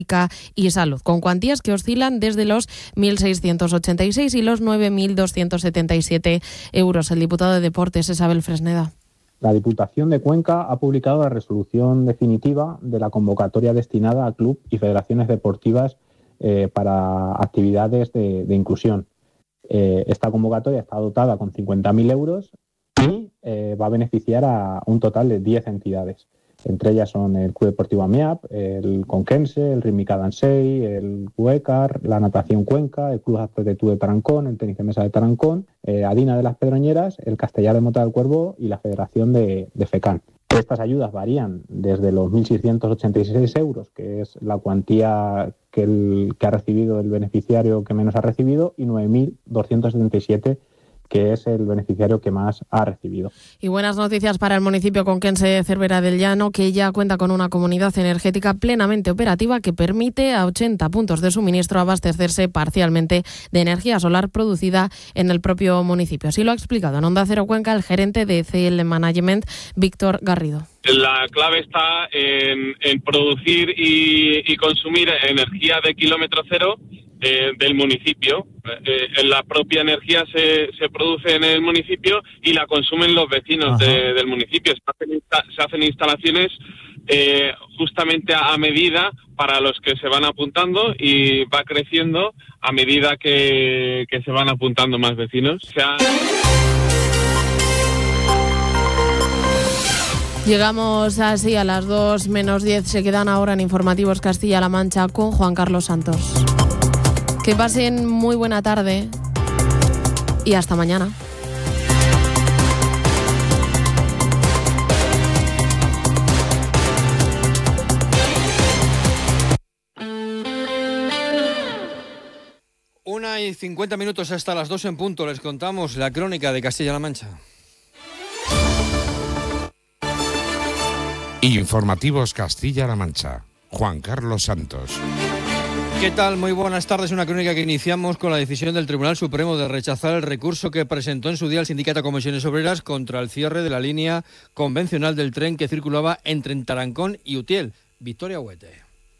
y salud, con cuantías que oscilan desde los 1.686 y los 9.277 euros. El diputado de Deportes, Isabel Fresneda. La Diputación de Cuenca ha publicado la resolución definitiva de la convocatoria destinada a club y federaciones deportivas para actividades de inclusión. Esta convocatoria está dotada con 50.000 euros y va a beneficiar a un total de 10 entidades. Entre ellas son el Club Deportivo AMIAP, el Conquense, el Rítmica Dansei, el Huécar, la Natación Cuenca, el Club Atletismo de Tarancón, el Tenis de Mesa de Tarancón, Adina de las Pedroñeras, el Castellar de Mota del Cuervo y la Federación de FECAN. Estas ayudas varían desde los 1.686 euros, que es la cuantía que ha recibido el beneficiario que menos ha recibido, y 9.277, que es el beneficiario que más ha recibido. Y buenas noticias para el municipio conquense de Cervera del Llano, que ya cuenta con una comunidad energética plenamente operativa que permite a 80 puntos de suministro abastecerse parcialmente de energía solar producida en el propio municipio. Así lo ha explicado en Onda Cero Cuenca el gerente de ECL Management, Víctor Garrido. La clave está en producir y consumir energía de kilómetro cero del municipio. La propia energía se produce en el municipio y la consumen los vecinos del municipio. Se hacen instalaciones justamente a medida para los que se van apuntando, y va creciendo a medida que se van apuntando más vecinos. Llegamos así a las 2 menos 10. Se quedan ahora en Informativos Castilla-La Mancha con Juan Carlos Santos. Que pasen muy buena tarde y hasta mañana. Una y 50 minutos hasta las 2 en punto. Les contamos la crónica de Castilla-La Mancha. Informativos Castilla-La Mancha. Juan Carlos Santos. ¿Qué tal? Muy buenas tardes. Una crónica que iniciamos con la decisión del Tribunal Supremo de rechazar el recurso que presentó en su día el Sindicato Comisiones Obreras contra el cierre de la línea convencional del tren que circulaba entre Tarancón y Utiel. Victoria Huete.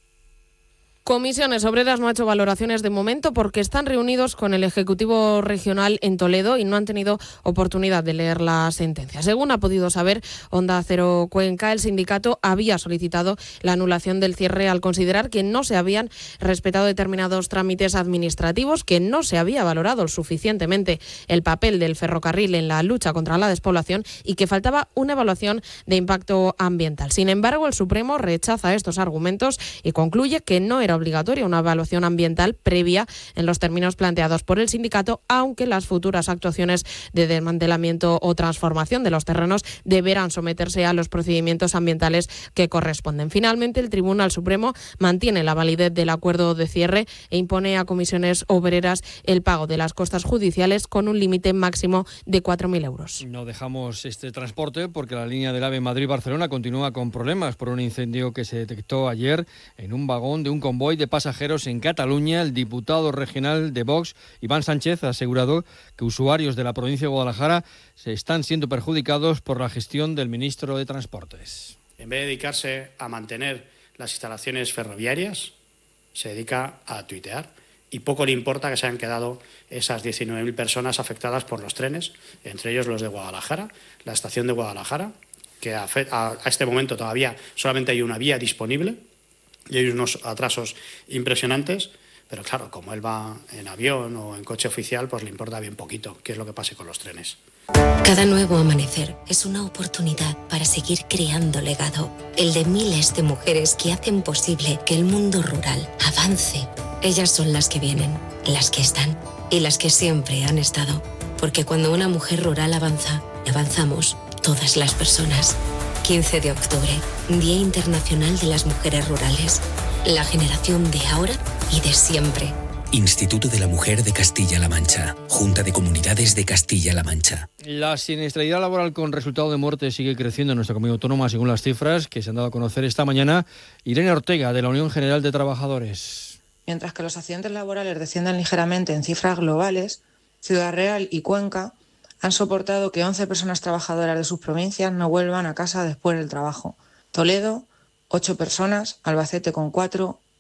Comisiones Obreras no ha hecho valoraciones de momento porque están reunidos con el Ejecutivo Regional en Toledo y no han tenido oportunidad de leer la sentencia. Según ha podido saber Onda Cero Cuenca, el sindicato había solicitado la anulación del cierre al considerar que no se habían respetado determinados trámites administrativos, que no se había valorado suficientemente el papel del ferrocarril en la lucha contra la despoblación y que faltaba una evaluación de impacto ambiental. Sin embargo, el Supremo rechaza estos argumentos y concluye que no era obligatoria una evaluación ambiental previa en los términos planteados por el sindicato, aunque las futuras actuaciones de desmantelamiento o transformación de los terrenos deberán someterse a los procedimientos ambientales que corresponden. Finalmente, el Tribunal Supremo mantiene la validez del acuerdo de cierre e impone a Comisiones Obreras el pago de las costas judiciales con un límite máximo de 4.000 euros. No dejamos este transporte porque la línea del AVE Madrid-Barcelona continúa con problemas por un incendio que se detectó ayer en un vagón de un convoy de pasajeros en Cataluña. El diputado regional de Vox, Iván Sánchez, ha asegurado que usuarios de la provincia de Guadalajara se están siendo perjudicados por la gestión del ministro de Transportes. En vez de dedicarse a mantener las instalaciones ferroviarias, se dedica a tuitear. Y poco le importa que se hayan quedado esas 19.000 personas afectadas por los trenes, entre ellos los de Guadalajara, la estación de Guadalajara, que a este momento todavía solamente hay una vía disponible y hay unos atrasos impresionantes, pero claro, como él va en avión o en coche oficial, pues le importa bien poquito qué es lo que pase con los trenes. Cada nuevo amanecer es una oportunidad para seguir creando legado, el de miles de mujeres que hacen posible que el mundo rural avance. Ellas son las que vienen, las que están y las que siempre han estado, porque cuando una mujer rural avanza, avanzamos todas las personas. 15 de octubre, Día Internacional de las Mujeres Rurales. La generación de ahora y de siempre. Instituto de la Mujer de Castilla-La Mancha. Junta de Comunidades de Castilla-La Mancha. La siniestralidad laboral con resultado de muerte sigue creciendo en nuestra comunidad autónoma, según las cifras que se han dado a conocer esta mañana. Irene Ortega, de la Unión General de Trabajadores. Mientras que los accidentes laborales descienden ligeramente en cifras globales, Ciudad Real y Cuenca han soportado que 11 personas trabajadoras de sus provincias no vuelvan a casa después del trabajo. Toledo, 8 personas, Albacete con 4